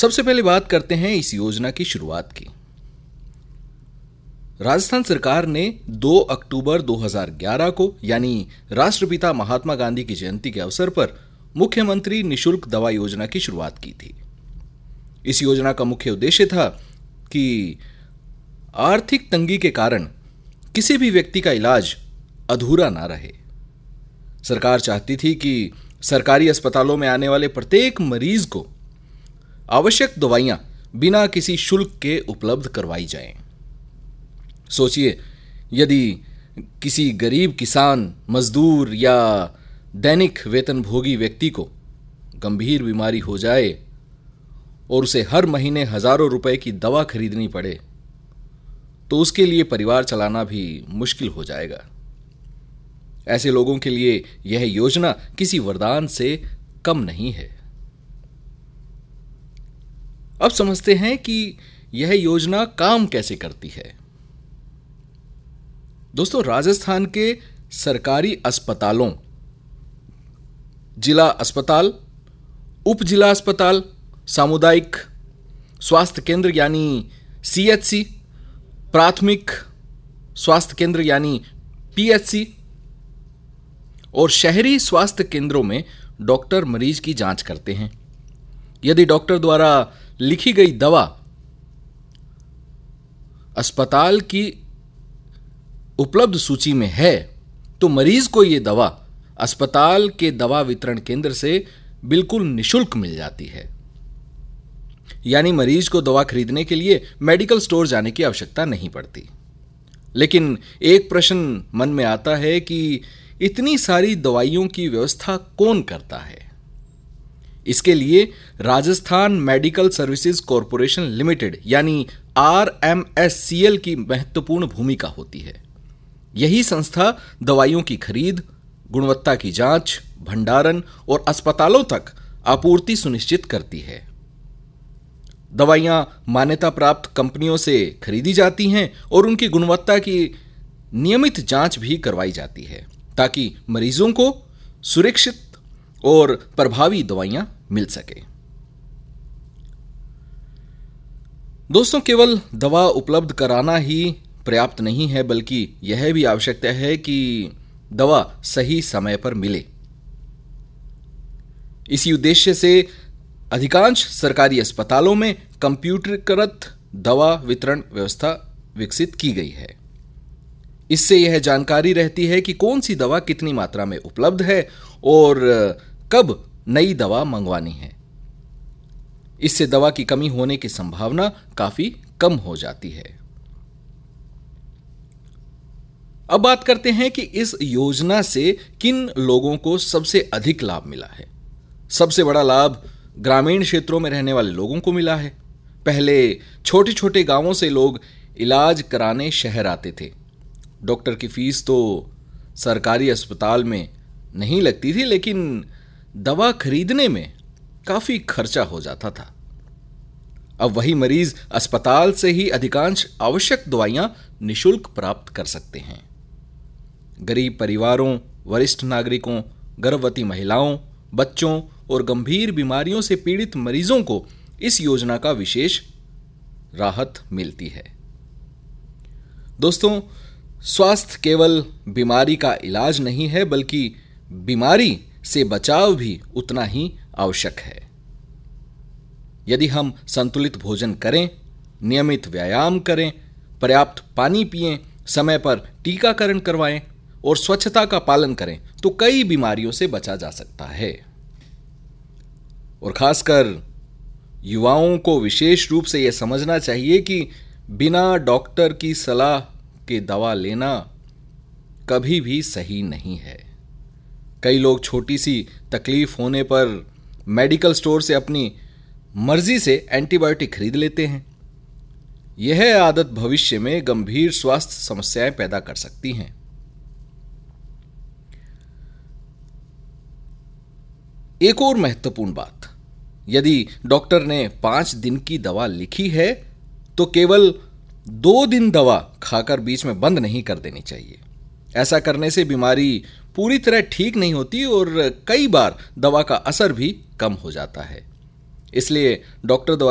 सबसे पहले बात करते हैं इस योजना की शुरुआत की। राजस्थान सरकार ने 2 अक्टूबर 2011 को यानी राष्ट्रपिता महात्मा गांधी की जयंती के अवसर पर मुख्यमंत्री निशुल्क दवा योजना की शुरुआत की थी। इस योजना का मुख्य उद्देश्य था कि आर्थिक तंगी के कारण किसी भी व्यक्ति का इलाज अधूरा ना रहे। सरकार चाहती थी कि सरकारी अस्पतालों में आने वाले प्रत्येक मरीज को आवश्यक दवाइयां बिना किसी शुल्क के उपलब्ध करवाई जाएं। सोचिए, यदि किसी गरीब किसान, मजदूर या दैनिक वेतनभोगी व्यक्ति को गंभीर बीमारी हो जाए और उसे हर महीने हजारों रुपए की दवा खरीदनी पड़े, तो उसके लिए परिवार चलाना भी मुश्किल हो जाएगा। ऐसे लोगों के लिए यह योजना किसी वरदान से कम नहीं है। अब समझते हैं कि यह योजना काम कैसे करती है। दोस्तों, राजस्थान के सरकारी अस्पतालों, जिला अस्पताल, उप जिला अस्पताल, सामुदायिक स्वास्थ्य केंद्र यानी CHC, प्राथमिक स्वास्थ्य केंद्र यानी PHC और शहरी स्वास्थ्य केंद्रों में डॉक्टर मरीज की जांच करते हैं। यदि डॉक्टर द्वारा लिखी गई दवा अस्पताल की उपलब्ध सूची में है, तो मरीज को यह दवा अस्पताल के दवा वितरण केंद्र से बिल्कुल निशुल्क मिल जाती है। यानी मरीज को दवा खरीदने के लिए मेडिकल स्टोर जाने की आवश्यकता नहीं पड़ती। लेकिन एक प्रश्न मन में आता है कि इतनी सारी दवाइयों की व्यवस्था कौन करता है? इसके लिए Rajasthan medical services corporation limited यानी RMSCL की महत्वपूर्ण भूमिका होती है। यही संस्था दवाइयों की खरीद, गुणवत्ता की जांच, भंडारण और अस्पतालों तक आपूर्ति सुनिश्चित करती है। दवाइयां मान्यता प्राप्त कंपनियों से खरीदी जाती हैं और उनकी गुणवत्ता की नियमित जांच भी करवाई जाती है, ताकि मरीजों को सुरक्षित और प्रभावी दवाइयां मिल सके। दोस्तों, केवल दवा उपलब्ध कराना ही पर्याप्त नहीं है, बल्कि यह भी आवश्यकता है कि दवा सही समय पर मिले। इसी उद्देश्य से अधिकांश सरकारी अस्पतालों में कंप्यूटरीकृत दवा वितरण व्यवस्था विकसित की गई है। इससे यह जानकारी रहती है कि कौन सी दवा कितनी मात्रा में उपलब्ध है और कब नई दवा मंगवानी है। इससे दवा की कमी होने की संभावना काफी कम हो जाती है। अब बात करते हैं कि इस योजना से किन लोगों को सबसे अधिक लाभ मिला है। सबसे बड़ा लाभ ग्रामीण क्षेत्रों में रहने वाले लोगों को मिला है। पहले छोटे छोटे गांवों से लोग इलाज कराने शहर आते थे। डॉक्टर की फीस तो सरकारी अस्पताल में नहीं लगती थी, लेकिन दवा खरीदने में काफी खर्चा हो जाता था। अब वही मरीज अस्पताल से ही अधिकांश आवश्यक दवाइयां निशुल्क प्राप्त कर सकते हैं। गरीब परिवारों, वरिष्ठ नागरिकों, गर्भवती महिलाओं, बच्चों और गंभीर बीमारियों से पीड़ित मरीजों को इस योजना का विशेष राहत मिलती है। दोस्तों, स्वास्थ्य केवल बीमारी का इलाज नहीं है, बल्कि बीमारी से बचाव भी उतना ही आवश्यक है। यदि हम संतुलित भोजन करें, नियमित व्यायाम करें, पर्याप्त पानी पिएं, समय पर टीकाकरण करवाएं और स्वच्छता का पालन करें, तो कई बीमारियों से बचा जा सकता है। और खासकर युवाओं को विशेष रूप से यह समझना चाहिए कि बिना डॉक्टर की सलाह के दवा लेना कभी भी सही नहीं है। कई लोग छोटी सी तकलीफ होने पर मेडिकल स्टोर से अपनी मर्जी से एंटीबायोटिक खरीद लेते हैं। यह आदत भविष्य में गंभीर स्वास्थ्य समस्याएं पैदा कर सकती हैं। एक और महत्वपूर्ण बात, यदि डॉक्टर ने 5 दिन की दवा लिखी है तो केवल 2 दिन दवा खाकर बीच में बंद नहीं कर देनी चाहिए। ऐसा करने से बीमारी पूरी तरह ठीक नहीं होती और कई बार दवा का असर भी कम हो जाता है। इसलिए डॉक्टर द्वारा